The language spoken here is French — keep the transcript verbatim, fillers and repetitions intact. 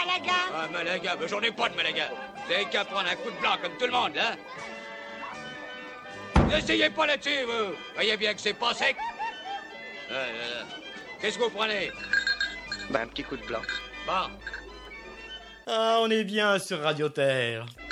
Malaga. Ah, Malaga, mais j'en ai pas de Malaga. Vous avez qu'à prendre un coup de blanc comme tout le monde, hein. N'essayez pas là-dessus, vous. Voyez bien que c'est pas sec. Ah, là, là. Qu'est-ce que vous prenez? Bah, un petit coup de blanc. Bon. Ah, on est bien sur Radio Terre.